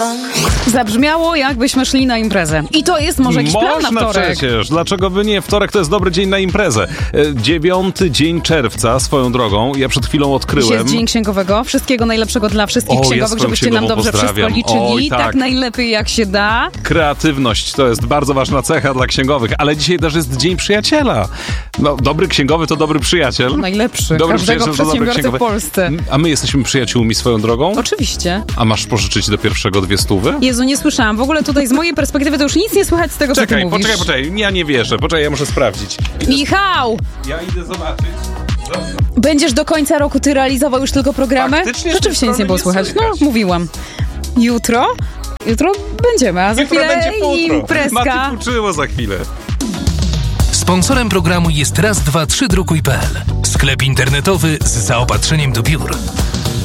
Zabrzmiało, jakbyśmy szli na imprezę. I to jest może jakiś plan na wtorek. Można przecież. Dlaczego by nie? Wtorek to jest dobry dzień na imprezę. 9 dzień czerwca, swoją drogą. Ja przed chwilą odkryłem. Dzisiaj jest dzień księgowego. Wszystkiego najlepszego dla wszystkich księgowych, żebyście nam dobrze wszystko liczyli. Tak najlepiej jak się da. Kreatywność to jest bardzo ważna cecha dla księgowych. Ale dzisiaj też jest dzień przyjaciela. No, dobry księgowy to dobry przyjaciel. Najlepszy. Dobry Każdego przedsiębiorcy w Polsce. A my jesteśmy przyjaciółmi swoją drogą? Oczywiście. A masz pożyczyć do pierwszego 200? Jezu, nie słyszałam. W ogóle tutaj z mojej perspektywy to już nic nie słychać z tego, co ty mówisz. Poczekaj. Ja nie wierzę. Poczekaj, ja muszę sprawdzić. Michał! Ja idę zobaczyć. Będziesz do końca roku ty realizował już tylko programy? Faktycznie rzeczywiście nic nie było słychać. No, mówiłam. Jutro będziemy, a za chwilę imprezka. Maty uczyło za chwilę. Sponsorem programu jest raz, dwa, trzy drukuj.pl. Sklep internetowy z zaopatrzeniem do biur.